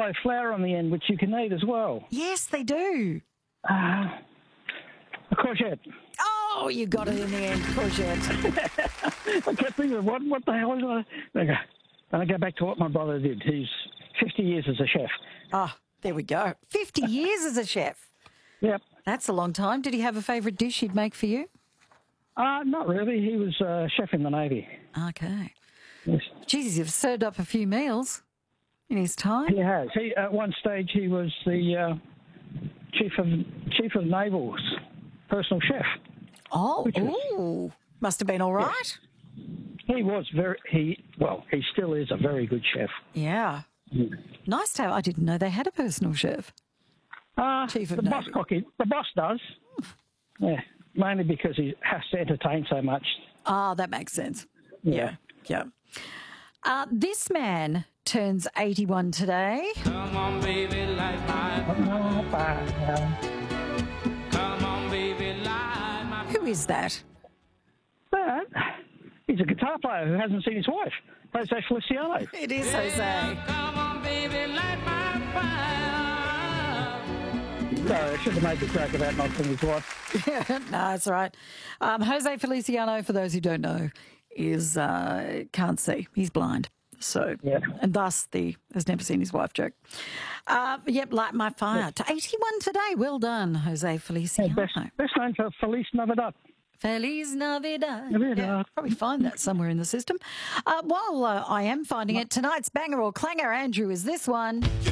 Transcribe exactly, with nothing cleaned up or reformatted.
yellow flower on the end, which you can eat as well. Yes, they do. Uh, a courgette. Oh, you got it in the end, courgette. I kept thinking, what, what the hell is I... Okay. And I go back to what my brother did. He's fifty years as a chef. Oh, there we go. fifty years as a chef. Yep. That's a long time. Did he have a favourite dish he'd make for you? Uh, not really. He was a chef in the Navy. Okay. Yes. Jesus, you've served up a few meals in his time. He has. He, at one stage, he was the uh, chief of chief of naval's personal chef. Oh, Which was- ooh. Must have been all right. Yes. He was very, he, well, he still is a very good chef. Yeah. Mm. Nice to have. I didn't know they had a personal chef. Uh, Chief of the boss Navy. cocky, the boss does. Yeah, mainly because he has to entertain so much. Ah, that makes sense. Yeah. Yeah. Uh, this man turns eighty-one today. Come on, baby, light my Come on, baby, light my Who is that? But he's a guitar player who hasn't seen his wife, Jose Feliciano. It is Jose. Come on, baby, light my fire. Sorry, I should have made the joke about not seeing his wife. No, it's all right. Um, Jose Feliciano, for those who don't know, is uh, can't see. He's blind. So, Yeah. and thus the has never seen his wife joke. Uh, yep, light my fire. To eighty-one today. Well done, Jose Feliciano. Best, best known for Feliz Navidad. Feliz Navidad. Navidad. Yeah, probably find that somewhere in the system. Uh, while uh, I am finding it, tonight's banger or clanger, Andrew, is this one.